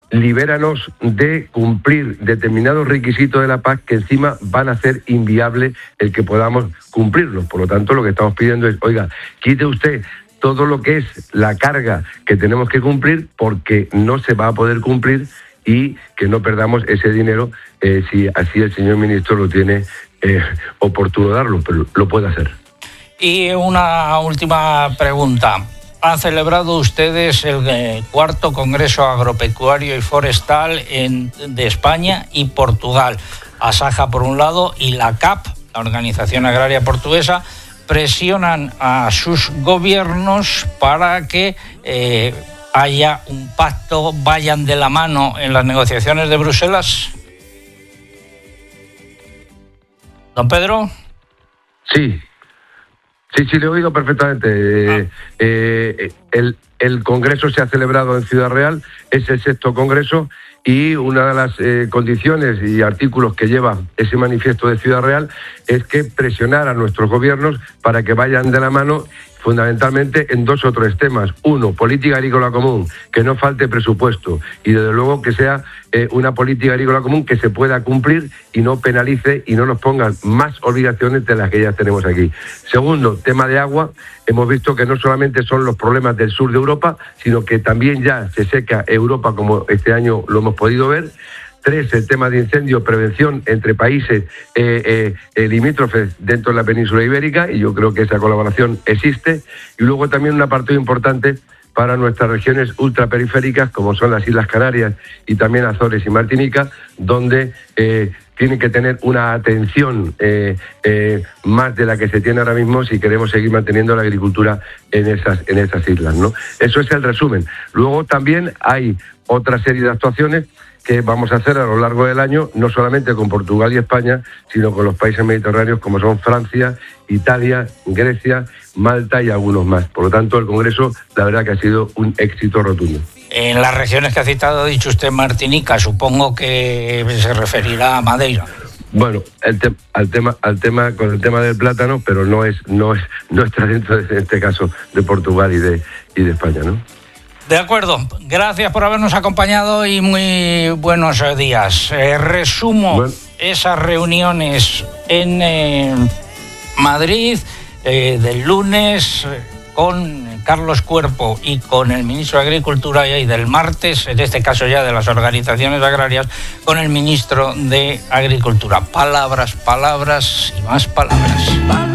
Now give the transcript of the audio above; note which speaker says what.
Speaker 1: libéranos de cumplir determinados requisitos de la PAC que encima van a hacer inviable el que podamos cumplirlos. Por lo tanto, lo que estamos pidiendo es, oiga, quite usted todo lo que es la carga que tenemos que cumplir, porque no se va a poder cumplir, y que no perdamos ese dinero si así el señor ministro lo tiene oportuno darlo, pero lo puede hacer.
Speaker 2: Y una última pregunta. Han celebrado ustedes el cuarto Congreso Agropecuario y Forestal de España y Portugal. Asaja, por un lado, y la CAP, la Organización Agraria Portuguesa, presionan a sus gobiernos para que haya un pacto, vayan de la mano en las negociaciones de Bruselas. ¿Don Pedro?
Speaker 1: Sí, le he oído perfectamente. El Congreso se ha celebrado en Ciudad Real, es el 6º Congreso, y una de las condiciones y artículos que lleva ese manifiesto de Ciudad Real es que presionar a nuestros gobiernos para que vayan de la mano, fundamentalmente en 2 o 3 temas. 1, política agrícola común, que no falte presupuesto, y desde luego que sea una política agrícola común que se pueda cumplir y no penalice y no nos pongan más obligaciones de las que ya tenemos aquí. 2, tema de agua. Hemos visto que no solamente son los problemas del sur de Europa, sino que también ya se seca Europa, como este año lo hemos podido ver. 3, el tema de incendios, prevención entre países limítrofes dentro de la península ibérica, y yo creo que esa colaboración existe. Y luego también una parte importante para nuestras regiones ultraperiféricas, como son las Islas Canarias y también Azores y Martinica, donde tienen que tener una atención más de la que se tiene ahora mismo si queremos seguir manteniendo la agricultura en esas islas, ¿no? Eso es el resumen. Luego también hay otra serie de actuaciones que vamos a hacer a lo largo del año, no solamente con Portugal y España, sino con los países mediterráneos como son Francia, Italia, Grecia, Malta y algunos más. Por lo tanto, el Congreso, la verdad que ha sido un éxito rotundo.
Speaker 2: En las regiones que ha citado, ha dicho usted Martinica, supongo que se referirá a Madeira.
Speaker 1: Bueno, con el tema del plátano, pero no está dentro de este caso de Portugal y de España, ¿no?
Speaker 2: De acuerdo, gracias por habernos acompañado y muy buenos días. Resumo esas reuniones en Madrid del lunes con Carlos Cuerpo y con el ministro de Agricultura, y del martes, en este caso ya de las organizaciones agrarias, con el ministro de Agricultura. Palabras, palabras y más palabras.